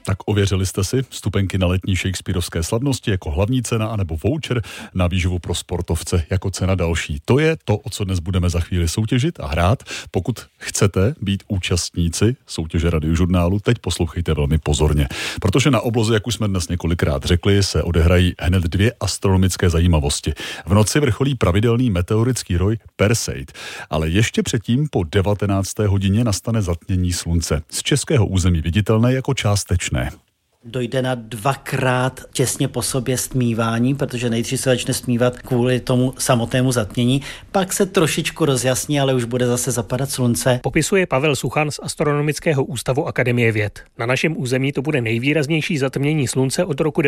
Tak ověřili jste si vstupenky na letní shakespearovské slavnosti jako hlavní cena anebo voucher na výživu pro sportovce jako cena další. To je to, o co dnes budeme za chvíli soutěžit a hrát. Pokud chcete být účastníci soutěže Radiožurnálu, teď poslouchejte velmi pozorně. Protože na obloze, jak už jsme dnes několikrát řekli, se odehrají hned dvě astronomické zajímavosti. V noci vrcholí pravidelný meteorický roj Perseid, ale ještě předtím po 19. hodině nastane zatmění slunce. Z českého území viditelné jako částečné. Dojde na dvakrát těsně po sobě stmívání, protože nejdřív se začne stmívat kvůli tomu samotnému zatmění, pak se trošičku rozjasní, ale už bude zase zapadat slunce. Popisuje Pavel Suchan z Astronomického ústavu Akademie věd. Na našem území to bude nejvýraznější zatmění slunce od roku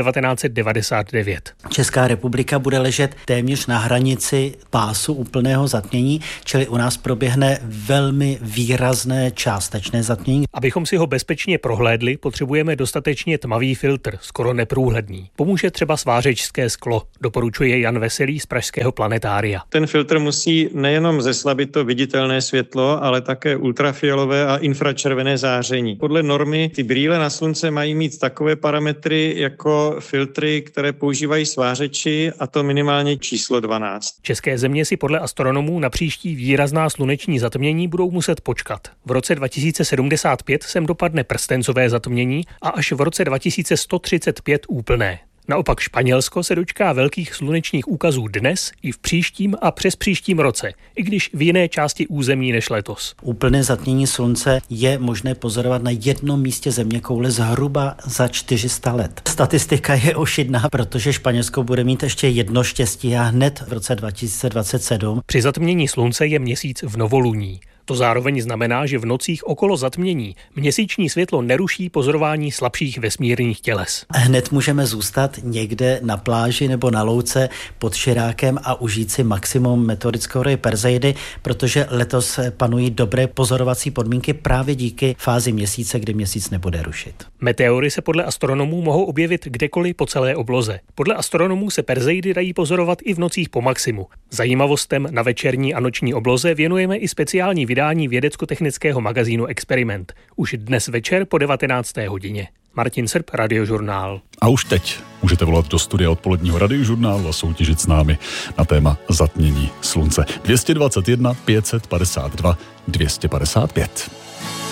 1999. Česká republika bude ležet téměř na hranici pásu úplného zatmění, čili u nás proběhne velmi výrazné částečné zatmění. Abychom si ho bezpečně prohlédli, potřebujeme dostatečně tmavý filtr, skoro neprůhledný. Pomůže třeba svářečské sklo, doporučuje Jan Veselý z pražského planetária. Ten filtr musí nejenom zeslabit to viditelné světlo, ale také ultrafialové a infračervené záření. Podle normy ty brýle na slunce mají mít takové parametry jako filtry, které používají svářeči, a to minimálně číslo 12. České země si podle astronomů na příští výrazná sluneční zatmění budou muset počkat. V roce 2075 sem dopadne prstencové zatmění a až v roce 2135 úplné. Naopak Španělsko se dočká velkých slunečních úkazů dnes i v příštím a přespříštím roce, i když v jiné části území než letos. Úplné zatmění slunce je možné pozorovat na jednom místě zeměkoule zhruba za 400 let. Statistika je ošidná, protože Španělsko bude mít ještě jedno štěstí a hned v roce 2027. Při zatmění slunce je měsíc v novoluní. To zároveň znamená, že v nocích okolo zatmění měsíční světlo neruší pozorování slabších vesmírných těles. Hned můžeme zůstat někde na pláži nebo na louce pod širákem a užít si maximum meteorického roje Perseidy, protože letos panují dobré pozorovací podmínky právě díky fázi měsíce, kdy měsíc nebude rušit. Meteory se podle astronomů mohou objevit kdekoliv po celé obloze. Podle astronomů se Perseidy dají pozorovat i v nocích po maximu. Zajímavostem na večerní a noční obloze věnujeme i speciální vydání vědecko-technického magazínu Experiment. Už dnes večer po 19. hodině. Martin Srb, Radiožurnál. A už teď můžete volat do studia odpoledního Radiožurnálu a soutěžit s námi na téma zatmění slunce. 221 552 255.